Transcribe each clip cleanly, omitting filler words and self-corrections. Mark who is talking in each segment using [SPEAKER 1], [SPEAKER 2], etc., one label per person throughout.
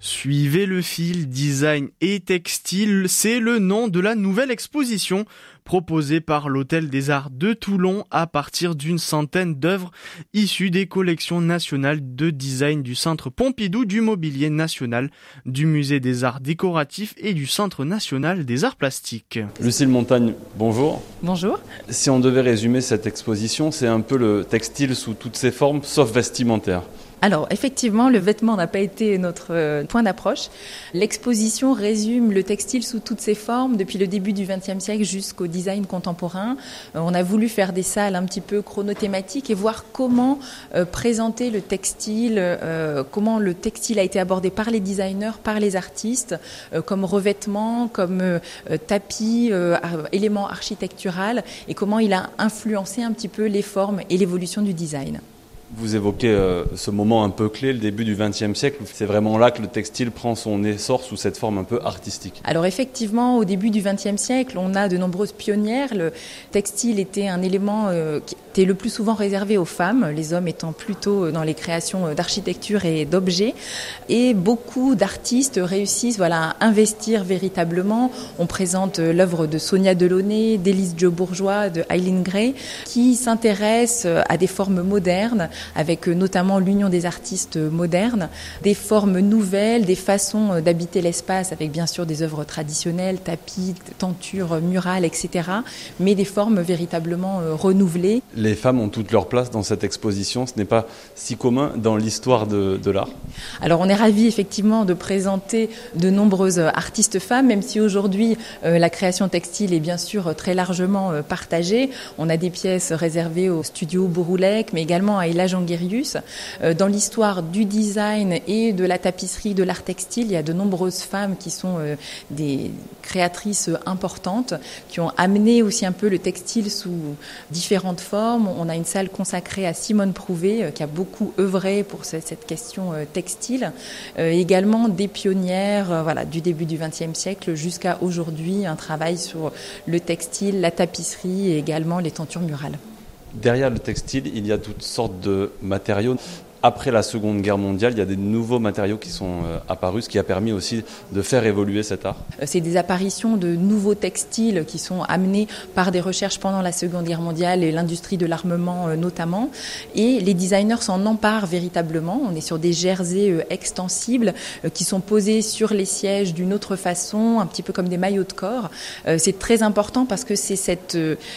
[SPEAKER 1] Suivez le fil, design et textile, c'est le nom de la nouvelle exposition proposée par l'Hôtel des Arts de Toulon à partir d'une centaine d'œuvres issues des collections nationales de design du Centre Pompidou du Mobilier National, du Musée des Arts Décoratifs et du Centre National des Arts Plastiques.
[SPEAKER 2] Lucille Montagne, bonjour.
[SPEAKER 3] Bonjour.
[SPEAKER 2] Si on devait résumer cette exposition, c'est un peu le textile sous toutes ses formes, sauf vestimentaire.
[SPEAKER 3] Alors effectivement, le vêtement n'a pas été notre point d'approche. L'exposition résume le textile sous toutes ses formes, depuis le début du XXe siècle jusqu'au design contemporain. On a voulu faire des salles un petit peu chronothématiques et voir comment présenter le textile, comment le textile a été abordé par les designers, par les artistes, comme revêtement, comme tapis, élément architectural, et comment il a influencé un petit peu les formes et l'évolution du design.
[SPEAKER 2] Vous évoquez ce moment un peu clé, le début du XXe siècle. C'est vraiment là que le textile prend son essor sous cette forme un peu artistique.
[SPEAKER 3] Alors effectivement, au début du XXe siècle, on a de nombreuses pionnières. Le textile était un élément qui était le plus souvent réservé aux femmes, les hommes étant plutôt dans les créations d'architecture et d'objets. Et beaucoup d'artistes réussissent à investir véritablement. On présente l'œuvre de Sonia Delaunay, d'Élise Dieu-Bourgeois, de Eileen Gray, qui s'intéressent à des formes modernes, avec notamment l'Union des artistes modernes, des formes nouvelles, des façons d'habiter l'espace, avec bien sûr des œuvres traditionnelles, tapis, tentures, murales, etc., mais des formes véritablement renouvelées.
[SPEAKER 2] Les femmes ont toute leur place dans cette exposition, ce n'est pas si commun dans l'histoire de l'art.
[SPEAKER 3] Alors on est ravis effectivement de présenter de nombreuses artistes femmes, même si aujourd'hui la création textile est bien sûr très largement partagée. On a des pièces réservées au studio Bouroulec, mais également à Ella Jongerius. Dans l'histoire du design et de la tapisserie, de l'art textile, il y a de nombreuses femmes qui sont des créatrices importantes, qui ont amené aussi un peu le textile sous différentes formes. On a une salle consacrée à Simone Prouvé, qui a beaucoup œuvré pour cette question textile. Également des pionnières du début du XXe siècle jusqu'à aujourd'hui, un travail sur le textile, la tapisserie et également les tentures murales.
[SPEAKER 2] Derrière le textile, il y a toutes sortes de matériaux. Après la Seconde Guerre mondiale, il y a des nouveaux matériaux qui sont apparus, ce qui a permis aussi de faire évoluer cet art.
[SPEAKER 3] C'est des apparitions de nouveaux textiles qui sont amenés par des recherches pendant la Seconde Guerre mondiale et l'industrie de l'armement notamment. Et les designers s'en emparent véritablement. On est sur des jerseys extensibles qui sont posés sur les sièges d'une autre façon, un petit peu comme des maillots de corps. C'est très important parce que c'est cette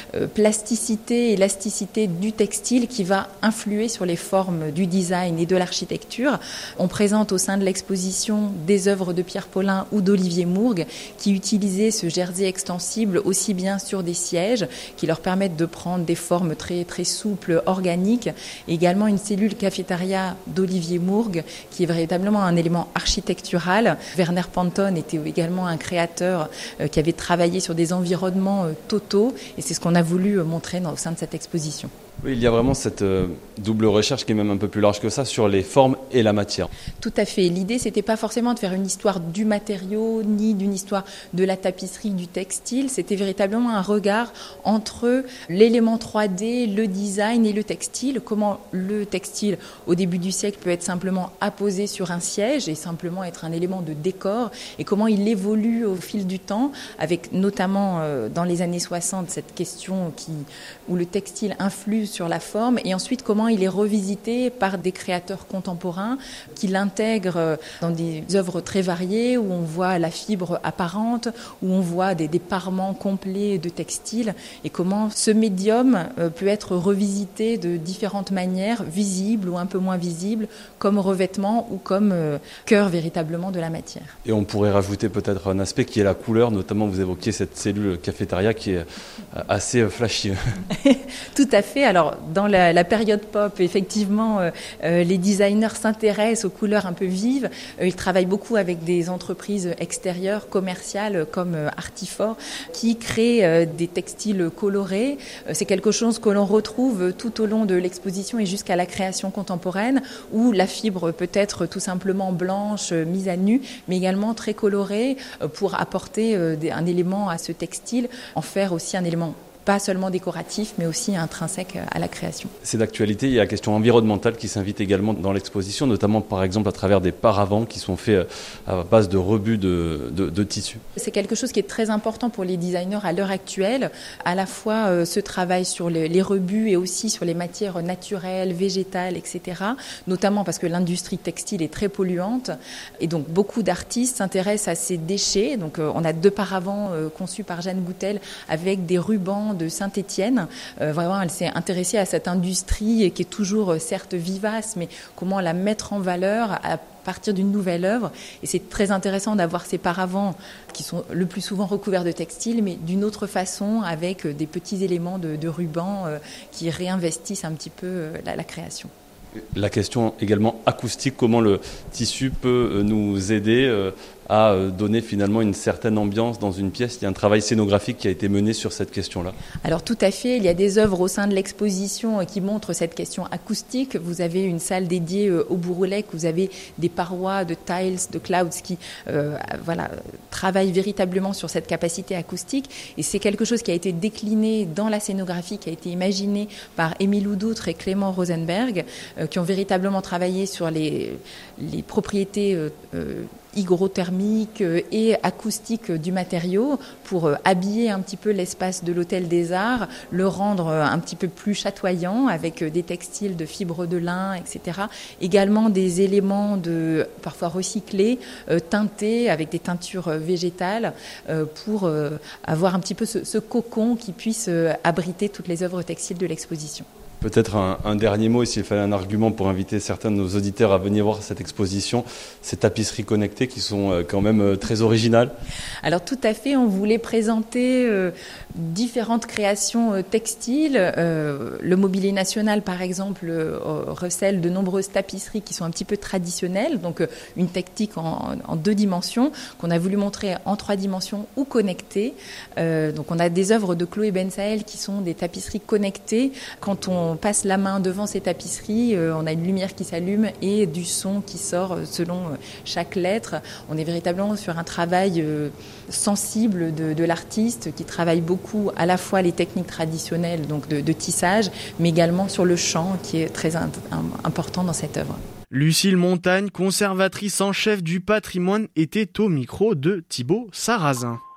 [SPEAKER 3] plasticité, élasticité du textile qui va influer sur les formes du design et de l'architecture. On présente au sein de l'exposition des œuvres de Pierre Paulin ou d'Olivier Mourgue qui utilisaient ce jersey extensible aussi bien sur des sièges qui leur permettent de prendre des formes très, très souples, organiques. Et également une cellule cafétéria d'Olivier Mourgue qui est véritablement un élément architectural. Werner Panton était également un créateur qui avait travaillé sur des environnements totaux et c'est ce qu'on a voulu montrer au sein de cette exposition.
[SPEAKER 2] Oui, il y a vraiment cette double recherche qui est même un peu plus large que ça sur les formes et la matière.
[SPEAKER 3] Tout à fait. L'idée, c'était pas forcément de faire une histoire du matériau, ni d'une histoire de la tapisserie, du textile. C'était véritablement un regard entre l'élément 3D, le design et le textile. Comment le textile, au début du siècle, peut être simplement apposé sur un siège et simplement être un élément de décor. Et comment il évolue au fil du temps, avec notamment dans les années 60, cette question où le textile influe sur la forme, et ensuite comment il est revisité par des créateurs contemporains qui l'intègrent dans des œuvres très variées où on voit la fibre apparente, où on voit des parements complets de textile, et comment ce médium peut être revisité de différentes manières, visibles ou un peu moins visibles, comme revêtement ou comme cœur véritablement de la matière.
[SPEAKER 2] Et on pourrait rajouter peut-être un aspect qui est la couleur, notamment vous évoquiez cette cellule cafétéria qui est assez flashy.
[SPEAKER 3] Tout à fait. Alors, dans la période pop, effectivement, les designers s'intéressent aux couleurs un peu vives. Ils travaillent beaucoup avec des entreprises extérieures, commerciales, comme Artifor, qui créent des textiles colorés. C'est quelque chose que l'on retrouve tout au long de l'exposition et jusqu'à la création contemporaine, où la fibre peut être tout simplement blanche, mise à nu, mais également très colorée pour apporter un élément à ce textile, en faire aussi un élément pas seulement décoratif, mais aussi intrinsèque à la création.
[SPEAKER 2] C'est d'actualité, il y a la question environnementale qui s'invite également dans l'exposition, notamment par exemple à travers des paravents qui sont faits à base de rebut de tissu.
[SPEAKER 3] C'est quelque chose qui est très important pour les designers à l'heure actuelle, à la fois ce travail sur les rebuts et aussi sur les matières naturelles, végétales, etc. Notamment parce que l'industrie textile est très polluante et donc beaucoup d'artistes s'intéressent à ces déchets. Donc on a 2 paravents conçus par Jeanne Goutel avec des rubans de Saint-Étienne. Vraiment, elle s'est intéressée à cette industrie qui est toujours certes vivace, mais comment la mettre en valeur à partir d'une nouvelle œuvre. Et c'est très intéressant d'avoir ces paravents qui sont le plus souvent recouverts de textile, mais d'une autre façon, avec des petits éléments de ruban qui réinvestissent un petit peu la création.
[SPEAKER 2] La question également acoustique, comment le tissu peut nous aider à donner finalement une certaine ambiance dans une pièce. Il y a un travail scénographique qui a été mené sur cette question-là. Alors
[SPEAKER 3] tout à fait, il y a des œuvres au sein de l'exposition qui montrent cette question acoustique. Vous avez une salle dédiée au Bourrelet, vous avez des parois de tiles, de clouds qui travaillent véritablement sur cette capacité acoustique. Et c'est quelque chose qui a été décliné dans la scénographie, qui a été imaginé par Émile Oudoutre et Clément Rosenberg, qui ont véritablement travaillé sur les propriétés hygrothermique et acoustique du matériau pour habiller un petit peu l'espace de l'Hôtel des Arts, le rendre un petit peu plus chatoyant avec des textiles de fibres de lin, etc. Également des éléments parfois recyclés, teintés avec des teintures végétales pour avoir un petit peu ce cocon qui puisse abriter toutes les œuvres textiles de l'exposition.
[SPEAKER 2] Peut-être un dernier mot, s'il fallait un argument pour inviter certains de nos auditeurs à venir voir cette exposition, ces tapisseries connectées qui sont quand même très originales.
[SPEAKER 3] Alors tout à fait, on voulait présenter différentes créations textiles. Le Mobilier National, par exemple, recèle de nombreuses tapisseries qui sont un petit peu traditionnelles, donc une technique en 2 dimensions qu'on a voulu montrer en 3 dimensions ou connectées. Donc on a des œuvres de Chloé Bensaël qui sont des tapisseries connectées. Quand on passe la main devant ces tapisseries, on a une lumière qui s'allume et du son qui sort selon chaque lettre. On est véritablement sur un travail sensible de l'artiste qui travaille beaucoup à la fois les techniques traditionnelles donc de tissage, mais également sur le chant qui est très important dans cette œuvre.
[SPEAKER 1] Lucille Montagne, conservatrice en chef du patrimoine, était au micro de Thibaut Sarrazin.